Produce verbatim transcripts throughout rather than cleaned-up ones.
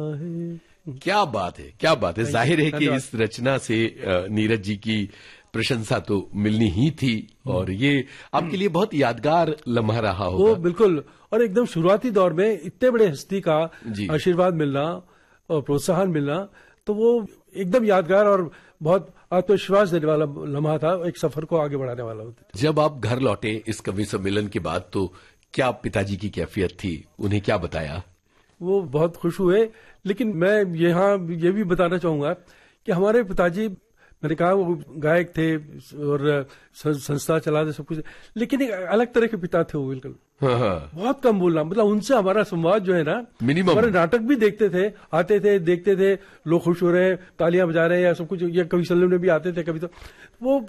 क्या बात है, क्या बात है। जाहिर है कि इस रचना से नीरज जी की प्रशंसा तो मिलनी ही थी और ये आपके लिए बहुत यादगार लम्हा रहा होगा। वो बिल्कुल, और एकदम शुरुआती दौर में इतने बड़े हस्ती का आशीर्वाद मिलना और प्रोत्साहन मिलना, तो वो एकदम यादगार और बहुत आत्मविश्वास देने वाला लम्हा था, एक सफर को आगे बढ़ाने वाला होता था। जब आप घर लौटे इस कवि सम्मेलन के बाद, तो क्या पिताजी की कैफियत थी, उन्हें क्या बताया? वो बहुत खुश हुए, लेकिन मैं यहाँ ये भी बताना चाहूंगा कि हमारे पिताजी, मैंने कहा वो गायक थे और संस्था चलाते सब कुछ, लेकिन एक अलग तरह के पिता थे वो, बिल्कुल हाँ हाँ। बहुत कम बोलना, मतलब उनसे हमारा संवाद जो है ना, मिनिमम। हमारे नाटक भी देखते थे, आते थे, देखते थे, लोग खुश हो रहे हैं, तालियां बजा रहे हैं या सब कुछ, या कभी सल्लम में भी आते थे, कभी तो वो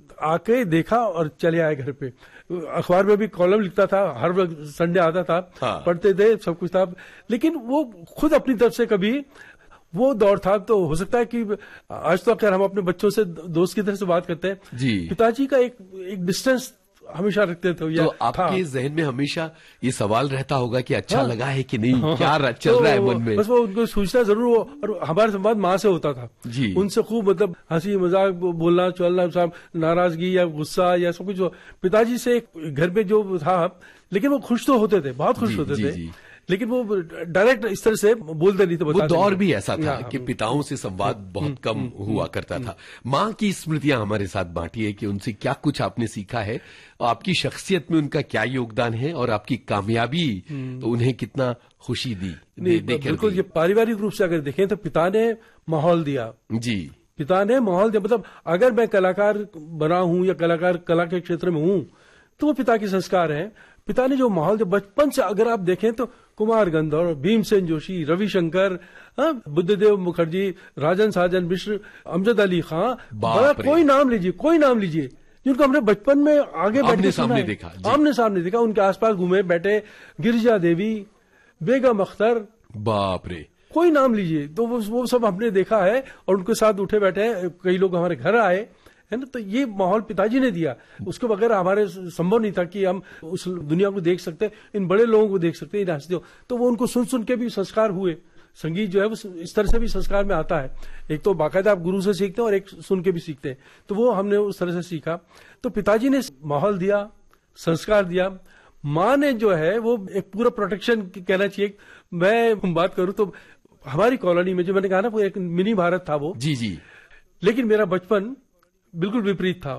आके देखा और चले आए घर पे। अखबार में भी कॉलम लिखता था, हर वक्त संडे आता था, हाँ। पढ़ते थे, सब कुछ था, लेकिन वो खुद अपनी तरफ से कभी, वो दौर था, तो हो सकता है कि आज तो अगर हम अपने बच्चों से दोस्त की तरह से बात करते हैं जी, पिताजी का एक एक डिस्टेंस हमेशा रखते थे। तो आपके जहन में हमेशा ये सवाल रहता होगा कि अच्छा हाँ, लगा है कि नहीं, हाँ, क्या चल तो रहा है मन में? बस वो उनको सोचना जरूर हो, और हमारा संवाद माँ से होता था जी, उनसे खूब मतलब हंसी मजाक बोलना चलना, नाराजगी या गुस्सा या सब कुछ। पिताजी से घर पे जो था, लेकिन वो खुश तो होते थे, बहुत खुश होते थे, लेकिन वो डायरेक्ट इस तरह से बोलते नहीं थे। वो दौर भी ऐसा था कि पिताओं से संवाद बहुत कम हुआ करता था। माँ की स्मृतियां हमारे साथ बांटी है कि उनसे क्या कुछ आपने सीखा है, और आपकी शख्सियत में उनका क्या योगदान है, और आपकी कामयाबी उन्हें कितना खुशी दी। नहीं, बिल्कुल, ये पारिवारिक रूप से अगर देखें तो पिता ने माहौल दिया जी, पिता ने माहौल दिया। मतलब अगर मैं कलाकार बना हूं या कलाकार कला के क्षेत्र में हूं, तो वो पिता के संस्कार हैं। पिता ने जो माहौल दिया बचपन से, अगर आप देखें तो कुमार गंधर्व, भीमसेन जोशी, रविशंकर, बुद्धदेव मुखर्जी, राजन साजन मिश्र, अमजद अली खां, बड़ा कोई नाम लीजिए, कोई नाम लीजिए जिनको हमने बचपन में आगे बैठ के सामने देखा, आमने सामने देखा, उनके आसपास घूमे बैठे, गिरिजा देवी, बेगम अख्तर, बाप रे, कोई नाम लीजिए, तो वो, वो सब हमने देखा है और उनके साथ उठे बैठे हैं। कई लोग हमारे घर आए है ना, तो ये माहौल पिताजी ने दिया। उसके बगैर हमारे संभव नहीं था कि हम उस दुनिया को देख सकते, इन बड़े लोगों को देख सकते, इन हस्तियों। तो वो उनको सुन सुन के भी संस्कार हुए। संगीत जो है वो इस तरह से भी संस्कार में आता है, एक तो बाकायदा आप गुरु से सीखते हैं और एक सुन के भी सीखते हैं, तो वो हमने उस तरह से सीखा। तो पिताजी ने माहौल दिया, संस्कार दिया। माँ ने जो है वो एक पूरा प्रोटेक्शन कहना चाहिए। मैं बात करूं तो हमारी कॉलोनी में, जो मैंने कहा ना, वो एक मिनी भारत था वो जी जी, लेकिन मेरा बचपन बिल्कुल विपरीत था।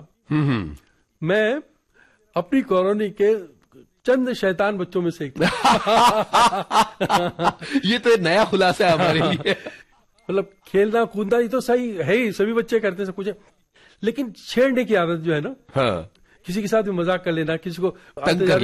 मैं अपनी कॉलोनी के चंद शैतान बच्चों में से एक ये तो नया खुलासा है हमारे लिए। मतलब खेलना कूदना ये तो सही है ही, सभी बच्चे करते सब कुछ है, लेकिन छेड़ने की आदत जो है ना, हाँ, किसी के साथ भी मजाक कर लेना, किसी को